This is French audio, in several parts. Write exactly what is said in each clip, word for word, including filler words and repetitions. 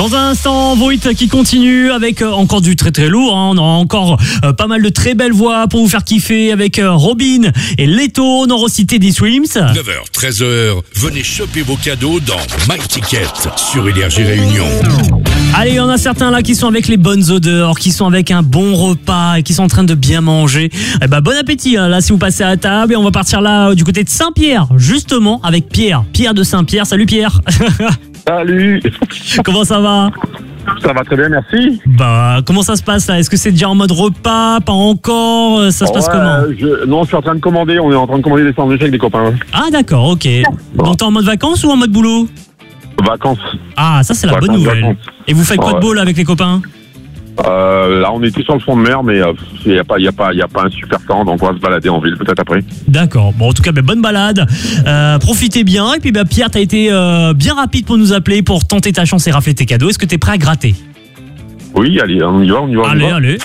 Dans un instant, vos hits qui continuent avec euh, encore du très très lourd. Hein. On aura encore euh, pas mal de très belles voix pour vous faire kiffer avec euh, Robin et Leto. On aura aussi Teddy Swims. neuf heures, treize heures, venez choper vos cadeaux dans My Ticket sur Énergie Réunion. Allez, il y en a certains là qui sont avec les bonnes odeurs, qui sont avec un bon repas et qui sont en train de bien manger. Eh ben, bon appétit hein, là si vous passez à la table. Et on va partir là du côté de Saint-Pierre, justement avec Pierre. Pierre de Saint-Pierre. Salut Pierre. Salut. Comment ça va? Ça va très bien, merci. Bah, comment ça se passe là? Est-ce que c'est déjà en mode repas? Pas encore? Ça se passe Ouais, comment? je, Non, je suis en train de commander. On est en train de commander des sandwichs avec des copains. Ah d'accord, ok. Donc t'es en mode vacances ou en mode boulot? Vacances. Ah, ça c'est la Vacances, bonne nouvelle. vacances. Et vous faites quoi de Ouais. beau là avec les copains? Euh, là, on était sur le fond de mer, mais il n'y a, pas- y a, pas- y a pas un super temps, donc on va se balader en ville peut-être après. D'accord. Bon, en tout cas, bah, bonne balade. Euh, profitez bien. Et puis, bah, Pierre, t'as été euh, bien rapide pour nous appeler pour tenter ta chance et rafler tes cadeaux. Est-ce que t'es prêt à gratter? Oui, allez, on y va, on y va. On y Allez, va. allez.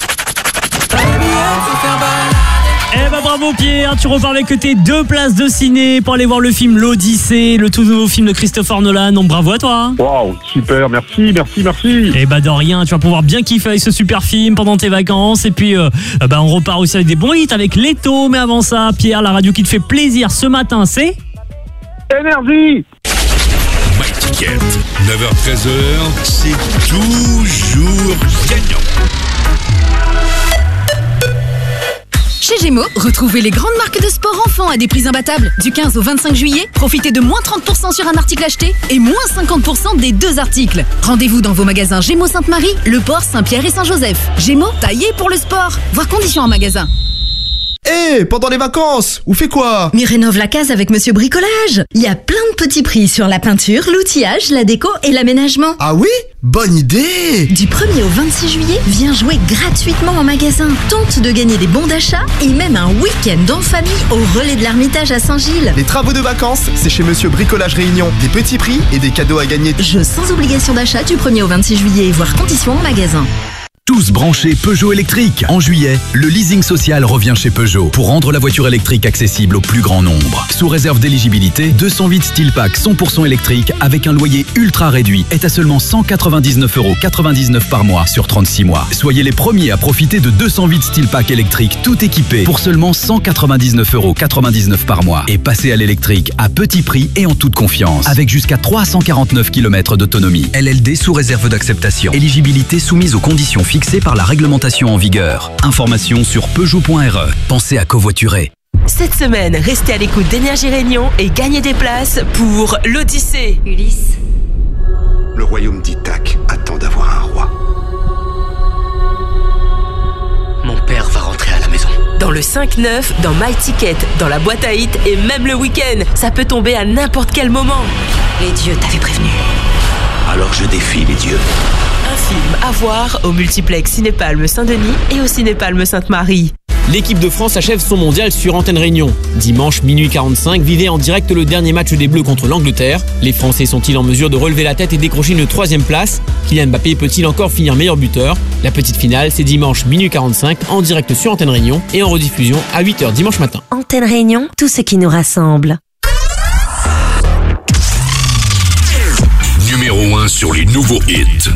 Eh ben bravo Pierre, tu repars avec tes deux places de ciné pour aller voir le film L'Odyssée, le tout nouveau film de Christopher Nolan. Donc bravo à toi. Waouh, super, merci, merci, merci. Eh ben de rien, tu vas pouvoir bien kiffer avec ce super film pendant tes vacances. Et puis euh, ben on repart aussi avec des bons hits avec Leto. Mais avant ça, Pierre, la radio qui te fait plaisir ce matin, c'est Énergie. My Ticket, neuf heures, treize heures, c'est toujours gagnant. Chez Gémeaux, retrouvez les grandes marques de sport enfants à des prix imbattables. Du quinze au vingt-cinq juillet, profitez de moins trente pour cent sur un article acheté et moins cinquante pour cent des deux articles. Rendez-vous dans vos magasins Gémeaux Sainte-Marie, Le Port, Saint-Pierre et Saint-Joseph. Gémeaux, taillé pour le sport. Voir conditions en magasin. Hé, hey, pendant les vacances, on fait quoi? Mais rénove la case avec Monsieur Bricolage. Il y a plein de petits prix sur la peinture, l'outillage, la déco et l'aménagement. Ah oui? Bonne idée! Du premier au vingt-six juillet, viens jouer gratuitement en magasin. Tente de gagner des bons d'achat et même un week-end en famille au relais de l'Ermitage à Saint-Gilles. Les travaux de vacances, c'est chez Monsieur Bricolage Réunion. Des petits prix et des cadeaux à gagner. Jeu sans obligation d'achat du premier au vingt-six juillet, voir conditions en magasin. Tous branchés Peugeot électrique. En juillet, le leasing social revient chez Peugeot pour rendre la voiture électrique accessible au plus grand nombre. Sous réserve d'éligibilité, deux cent huit Steel Pack cent pour cent électrique avec un loyer ultra réduit est à seulement cent quatre-vingt-dix-neuf euros quatre-vingt-dix-neuf par mois sur trente-six mois. Soyez les premiers à profiter de deux cent huit Steel Pack électrique tout équipé pour seulement cent quatre-vingt-dix-neuf euros quatre-vingt-dix-neuf par mois et passez à l'électrique à petit prix et en toute confiance avec jusqu'à trois cent quarante-neuf kilomètres d'autonomie. L L D sous réserve d'acceptation. Éligibilité soumise aux conditions fixées par la réglementation en vigueur. Information sur Peugeot point R E. Pensez à covoiturer. Cette semaine, restez à l'écoute d'Énergie Réunion et gagnez des places pour l'Odyssée. Ulysse. Le royaume d'Ithaque attend d'avoir un roi. Mon père va rentrer à la maison. Dans le cinq neuf, dans My Ticket, dans la boîte à hits et même le week-end. Ça peut tomber à n'importe quel moment. Les dieux t'avaient prévenu. Alors je défie les dieux. Un film à voir au multiplex Cinépalme Saint-Denis et au Cinépalme Sainte-Marie. L'équipe de France achève son mondial sur Antenne Réunion. Dimanche, minuit quarante-cinq, vivez en direct le dernier match des Bleus contre l'Angleterre. Les Français sont-ils en mesure de relever la tête et décrocher une troisième place? Kylian Mbappé peut-il encore finir meilleur buteur? La petite finale, c'est dimanche, minuit quarante-cinq, en direct sur Antenne Réunion et en rediffusion à huit heures dimanche matin. Antenne Réunion, tout ce qui nous rassemble. Numéro un sur les nouveaux hits.